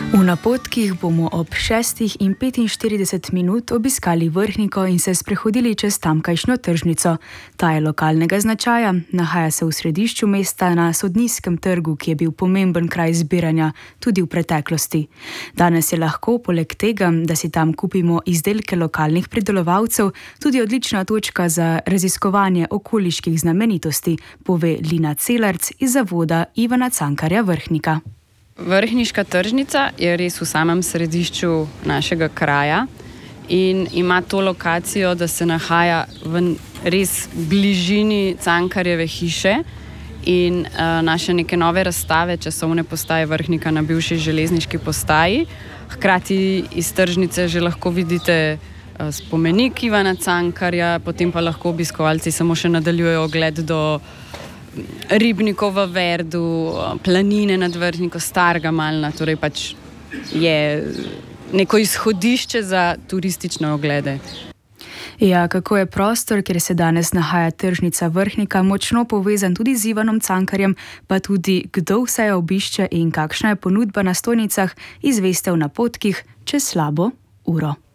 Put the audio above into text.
V napotkih bomo ob 6:45 obiskali Vrhniko in se sprehodili čez tamkajšnjo tržnico. Ta je lokalnega značaja, nahaja se v središču mesta na Sodniskem trgu, ki je bil pomemben kraj zbiranja tudi v preteklosti. Danes je lahko, poleg tega, da si tam kupimo izdelke lokalnih pridelovalcev, tudi odlična točka za raziskovanje okoliških znamenitosti, pove Lina Celarc iz zavoda Ivana Cankarja Vrhnika. Vrhniška tržnica je res v samem središču našega kraja in ima to lokacijo, da se nahaja v res bližini Cankarjeve hiše in naše neke nove razstave časovne postaje Vrhnika na bivši železniški postaji. Hkrati iz tržnice že lahko vidite spomenik Ivana Cankarja, potem pa lahko obiskovalci samo še nadaljujejo ogled do ribnikov v Verdu, planine nad Vrhniko, Starega Malna, torej pač je neko izhodišče za turistične oglede. Ja, kako je prostor, kjer se danes nahaja tržnica Vrhnika, močno povezan tudi z Ivanom Cankarjem, pa tudi kdo vse jo obišče in kakšna je ponudba na stojnicah, izveste v napotkih čez slabo uro.